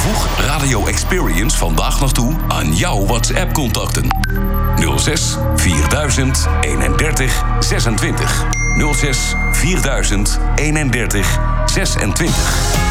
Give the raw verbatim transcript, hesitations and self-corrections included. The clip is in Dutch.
Voeg Radio Experience vandaag nog toe aan jouw WhatsApp-contacten. nul zes vierduizend eenendertig zesentwintig. nul zes vierduizend eenendertig zesentwintig.